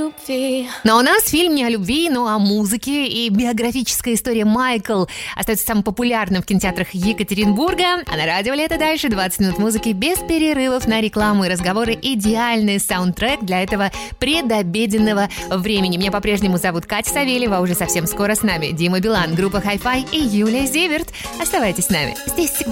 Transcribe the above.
любви. Но у нас фильм не о любви, но о музыке. И биографическая история «Майкл» остается самым популярным в кинотеатрах Екатеринбурга. А на радио «Лето» дальше 20 минут музыки без перерывов на рекламу и разговоры. Идеальный саундтрек для этого предобеденного времени. Меня по-прежнему зовут Катя Савельева. Уже совсем скоро с нами Дима Билан, группа Hi-Fi и Юлия Зиверт. Оставайтесь с нами. Здесь всегда